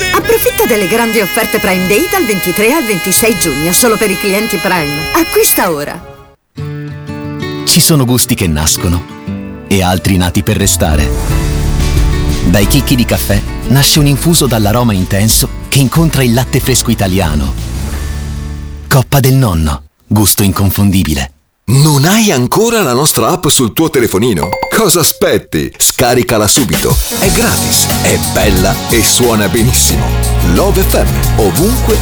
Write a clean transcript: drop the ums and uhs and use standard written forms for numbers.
Approfitta delle grandi offerte Prime Day dal 23 al 26 giugno, solo per i clienti Prime. Acquista ora. Ci sono gusti che nascono e altri nati per restare. Dai chicchi di caffè nasce un infuso dall'aroma intenso che incontra il latte fresco italiano. Coppa del Nonno, gusto inconfondibile. Non hai ancora la nostra app sul tuo telefonino? Cosa aspetti? Scaricala subito. È gratis, è bella e suona benissimo. Love FM, ovunque,